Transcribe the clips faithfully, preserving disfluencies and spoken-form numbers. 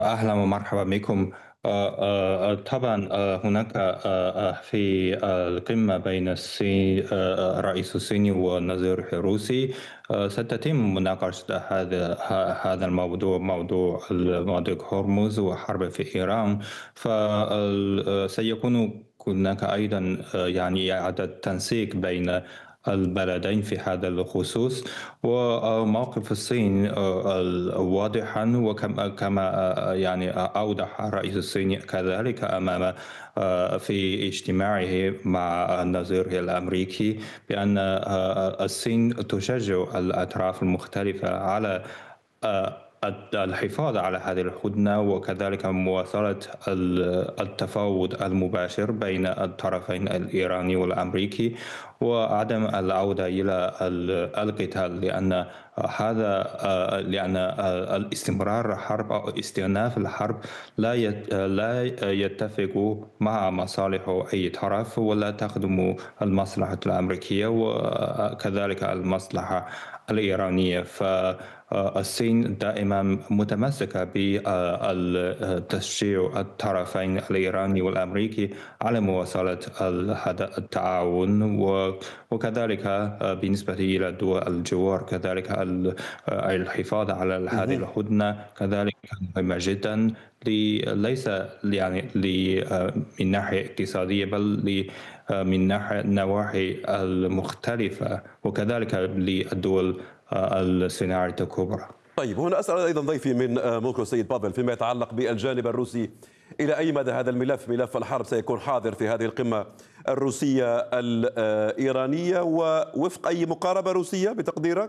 أهلا ومرحبا بكم. آه، آه، طبعا آه، هناك آه، آه، في آه، القمة بين الصين آه، آه، الرئيس الصيني والنظير الروسي. آه، ستتم مناقشة هذا ه- هذا الموضوع، موضوع مضيق هرمز وحرب في إيران. فسيكون هناك أيضا آه، يعني إعادة تنسيق بين البلدين في هذا الخصوص. وموقف الصين آه، واضحا، وكما كما آه، يعني أوضح الرئيس الصيني كذلك أمام آه، في اجتماعه مع النظير الأمريكي بأن آه، الصين تشجع الأطراف المختلفة على آه، الحفاظ على هذه الهدنة، وكذلك مواصلة التفاوض المباشر بين الطرفين الإيراني والأمريكي، وعدم العودة إلى القتال، لأن هذا لأن الاستمرار الحرب أو استئناف الحرب لا لا يتفق مع مصالح أي طرف، ولا تخدم المصلحة الأمريكية وكذلك المصلحة الإيرانية. فالصين دائما متمسكة بتشجيع الطرفين الإيراني والأمريكي على مواصلة هذا التعاون، وكذلك بالنسبة إلى دول الجوار كذلك الحفاظ على هذه مهم. الهدنة كذلك مهمة جدا، ليس يعني من ناحية اقتصادية، بل من ناحية النواحي المختلفة، وكذلك للدول الصناعية الكبرى. طيب، هنا أسأل أيضا ضيفي من آه، موسكو سيد بافل فيما يتعلق بالجانب الروسي. إلى أي مدى هذا الملف، ملف الحرب، سيكون حاضر في هذه القمة الروسية الإيرانية، ووفق أي مقاربة روسية بتقديرك؟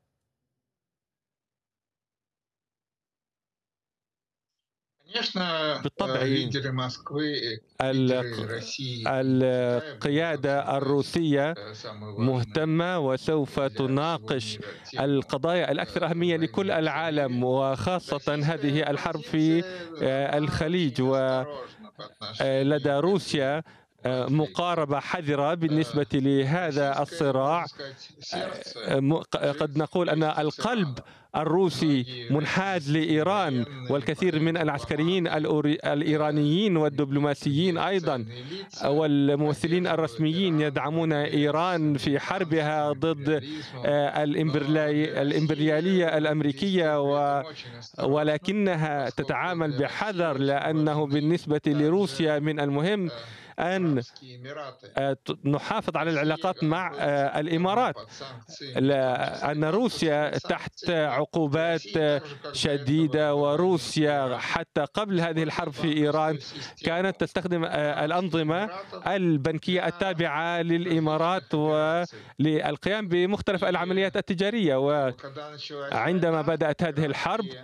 Конечно, بالطبع. э, лидеры Москвы, э, лидеры الق- России и Китая будут القيادة обсуждать الروسية э, самые важные مهتمة وسوف для всего تناقش мира темы القضايا الأكثر э, أهمية войны لكل в العالم، Сирии. وخاصة Российская هذه الحرب في позиция, آه، она الخليج. очень ولدى осторожна по отношению к этой روسيا آه، конфликте. مقاربة حذرة Э, بالنسبة لهذا Российское, можно الصراع. сказать, сердце م- قد лежит в نقول أن крепости القلب Цирана. الروسي Многие منحاز российские لإيران، военные, والكثير من العسكريين дипломаты, الأوري- э, الإيرانيين والدبلوماسيين другие أيضا ценные лица والممثلين поддерживают الرسميين Иран в يدعمون борьбе с إيران في حربها американским ضد империализмом. آه، Но для الإمبريالي- الإمبريالية России الأمريكية، действовать при و этом очень осторожно, ولكنها поскольку تتعامل для России بحذر، очень لأنه важны بالنسبة لروسيا также من المهم э, أن Арабские Эмираты. آه، ت- نحافظ على Россия العلاقات مع находится آه، давно الإمارات، под санкциями, в том لا- числе أن روسيا банковскими تحت санкциями. Для عقوبات России, так же, как до этого شديدة، было ранее с وروسيا Иран, حتى قبل هذه الحرب использует في إيران банковскую систему كانت تستخدم آه، Арабских الأنظمة Эмиратов البنكية для التابعة للإمارات различных операций. وللقيام بمختلف И العمليات التجارية. э, когда началась وعندما война, بدأت هذه الحرب иранские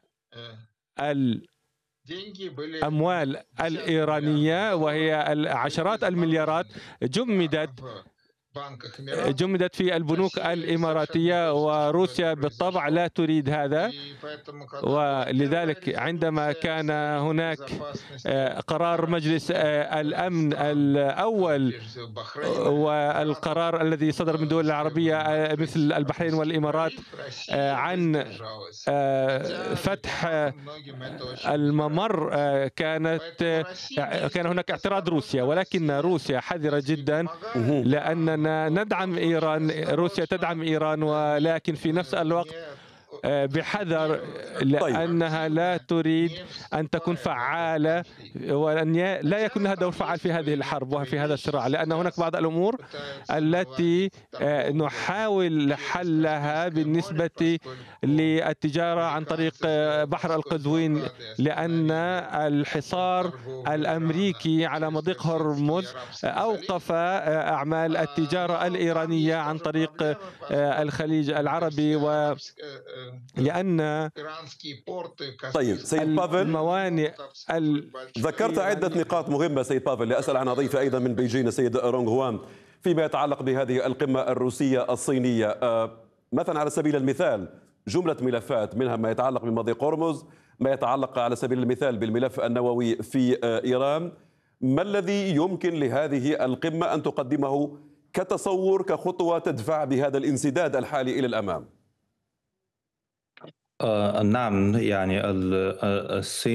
э, الأموال деньги были десятки الإيرانية، миллиардов долларов وهي были العشرات المليارات، заморожены جمدت а, в банках Эмиратов. جمدت في البنوك Россия совершенно не الإماراتية، хочет, чтобы это وروسيا بالطبع произошло. لا تريد هذا. И поэтому, когда была первая ولذلك عندما резолюция كان Совета هناك Безопасности آه، قرار مجلس арабских آه، الأمن стран, الأول прежде всего آه، Бахрейна, Эмиратов, والقرار الذي صدر من الدول العربية следовало آه، открыть مثل البحرين Бахрейнский والإمارات пролив, آه، Россия عن воздержалась. آه، Хотя فتح дипломатам многим это очень не الممر، понравилось. آه، كانت Поэтому Россия كان هناك действует اعتراض روسيا، осторожно. ولكن Россия, روسيا حذرة если جدا، помогает مهم. Ирану, لأننا то ندعم тоже очень إيران. روسيا осторожно, تدعم إيران، э, не, ولكن في نفس э, الوقت не آه، так сказать, не بحذر، как бы طيب، لأنها لا проактивно, تريد не أن تكون вступая в этот فعالة، конфликт. وأن ي- لا Хотя يكون لها دور там فعال есть في هذه свои الحرب وفي некоторые هذا вещи الصراع، لأن هناك сейчас بعض الأمور пытаются التي наладить آه، торговлю نحاول через حلها Каспийское море, بالنسبة поскольку للتجارة عن طريق американцы آه، сделали بحر морской القزوين، блокадой, لأن остановили الحصار торговлю Ирана الأمريكي على через مضيق Персидский и هرمز Арабский أوقف залив. آه، أعمال А, التجارة Но там الإيرانية есть عن тоже طريق проблемы, آه، поскольку الخليج العربي، все арабские, э, э, ولأن иранские порты طيب Каспийского سيد моря بافل، не الموانئ могут обслуживать большое ذكرت عدة الإيرانية نقاط مهمة سيد بافل. لأسأل عنها ضيفي أيضا من بيجين السيد رونغ هوان فيما يتعلق بهذه القمة الروسية الصينية. آه، مثلا على سبيل المثال جملة ملفات، منها ما يتعلق بمضيق هرمز، ما يتعلق على سبيل المثال بالملف النووي في آه، إيران. ما الذي يمكن لهذه القمة أن تقدمه كتصور، كخطوة تدفع بهذا الانسداد الحالي إلى الأمام؟ آه، نعم، يعني ال- آه، الصين